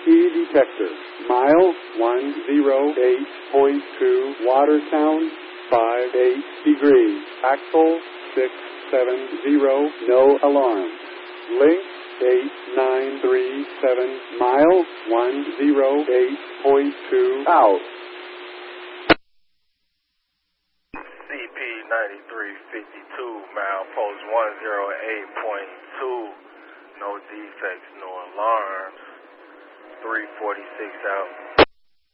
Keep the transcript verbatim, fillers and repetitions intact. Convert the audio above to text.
key detector. Mile one oh eight point two, water sound five eight degrees. Axle six seven zero, no alarm. Link eight nine three seven, mile one oh eight point two, out. C P ninety-three fifty-two, mile post one oh eight point two, no defects, no alarms, three forty-six out.